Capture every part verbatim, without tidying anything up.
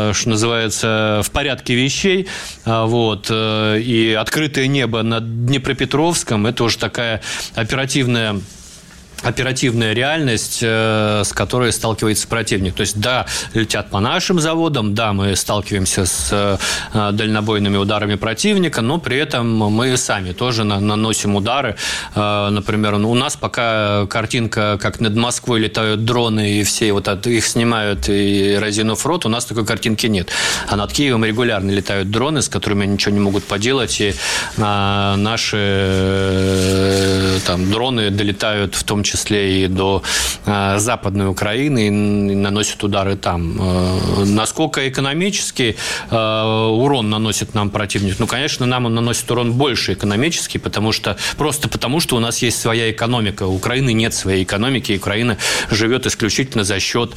что называется, в порядке вещей. Вот. И открытое небо над Днепропетровском – это уже такая оперативная оперативная реальность, с которой сталкивается противник. То есть, да, летят по нашим заводам, да, мы сталкиваемся с дальнобойными ударами противника, но при этом мы сами тоже наносим удары. Например, у нас пока картинка, как над Москвой летают дроны, и все вот их снимают, и разинув рот, у нас такой картинки нет. А над Киевом регулярно летают дроны, с которыми ничего не могут поделать, и наши там, дроны долетают в том числе числе и до э, Западной Украины, и наносят удары там. Э, насколько экономический э, урон наносит нам противник? Ну, конечно, нам он наносит урон больше экономический, потому что, просто потому, что у нас есть своя экономика. У Украины нет своей экономики, и Украина живет исключительно за счет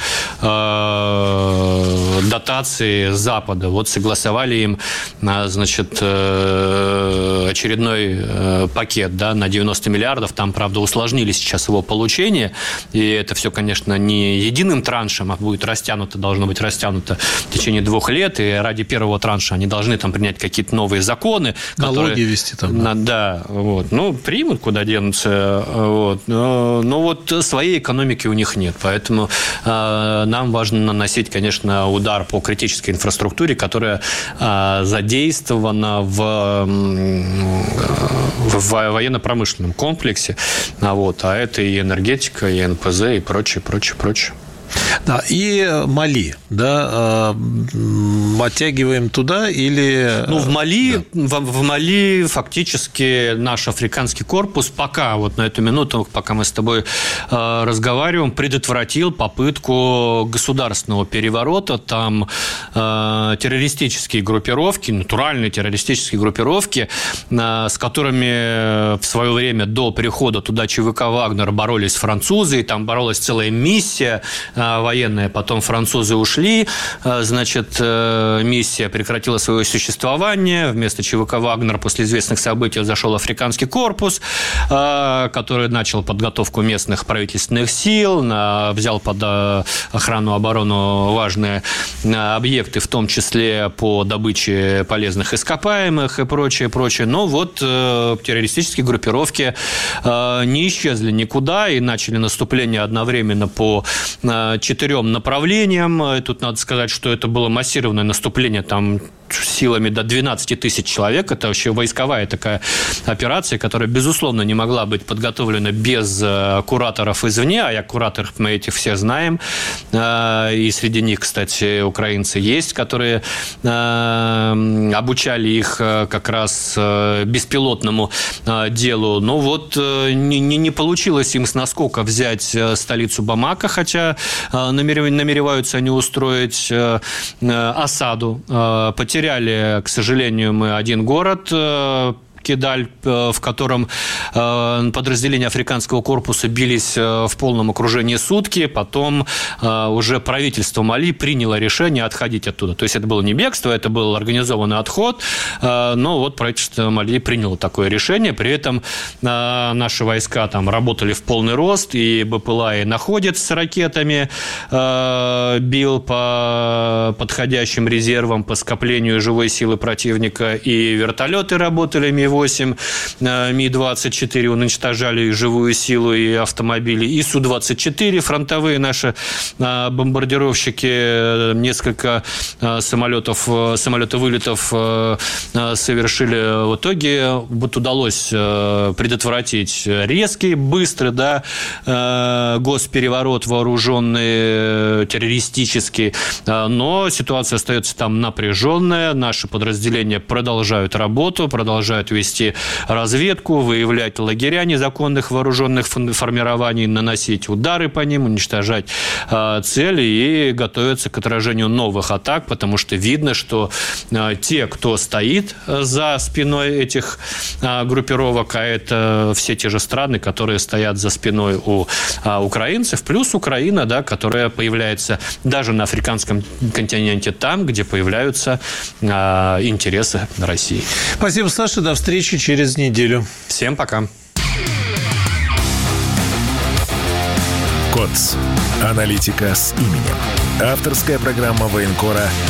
э, дотации Запада. Вот согласовали им, э, значит, э, очередной э, пакет, да, на девяносто миллиардов. Там, правда, усложнили сейчас его получения, и это все, конечно, не единым траншем, а будет растянуто, должно быть растянуто в течение двух лет, и ради первого транша они должны там принять какие-то новые законы. Налоги которые, вести там. Да, да вот. Ну, примут, куда денутся. Вот. Но, но вот своей экономики у них нет, поэтому э, нам важно наносить, конечно, удар по критической инфраструктуре, которая э, задействована в, в военно-промышленном комплексе, а, вот, а это и энергетика, и эн пэ зэ, и прочее, прочее, прочее. Да, и Мали, да, оттягиваем туда или... Ну, в Мали, да. в, в Мали фактически наш африканский корпус пока, вот на эту минуту, пока мы с тобой э, разговариваем, предотвратил попытку государственного переворота. Там э, террористические группировки, натуральные террористические группировки, э, с которыми в свое время до прихода туда ЧВК «Вагнер» боролись французы, и там боролась целая миссия военная, потом французы ушли, значит, миссия прекратила свое существование, вместо ЧВК «Вагнер» после известных событий зашел африканский корпус, который начал подготовку местных правительственных сил, взял под охрану, оборону важные объекты, в том числе по добыче полезных ископаемых и прочее, прочее. Но вот террористические группировки не исчезли никуда и начали наступление одновременно по четырем направлениям. Тут надо сказать, что это было массированное наступление, там силами до двенадцати тысяч человек. Это вообще войсковая такая операция, которая, безусловно, не могла быть подготовлена без кураторов извне, а кураторов мы этих все знаем. И среди них, кстати, украинцы есть, которые обучали их как раз беспилотному делу. Но вот не, не получилось им с наскока взять столицу Бамако, хотя намереваются они устроить осаду. Потеряли, к сожалению, мы один город, Кидаль, в котором подразделения африканского корпуса бились в полном окружении сутки. Потом уже правительство Мали приняло решение отходить оттуда. То есть это было не бегство, это был организованный отход. Но вот правительство Мали приняло такое решение. При этом наши войска там работали в полный рост, и БПЛА находит с ракетами, бил по подходящим резервам, по скоплению живой силы противника, и вертолеты работали, Ми восемь, Ми двадцать четыре уничтожали живую силу и автомобили, и Су двадцать четыре, фронтовые наши бомбардировщики, несколько самолетов, самолетовылетов совершили. В итоге вот удалось предотвратить резкий, быстрый, да, госпереворот вооруженный, террористический, но ситуация остается там напряженная, наши подразделения продолжают работу, продолжают вести разведку, выявлять лагеря незаконных вооруженных формирований, наносить удары по ним, уничтожать э, цели и готовиться к отражению новых атак, потому что видно, что э, те, кто стоит за спиной этих э, группировок, а это все те же страны, которые стоят за спиной у э, украинцев, плюс Украина, да, которая появляется даже на африканском континенте, там, где появляются э, интересы России. Спасибо, Саша. До встречи через неделю. Всем пока. КОЦ. Аналитика с именем. Авторская программа военкора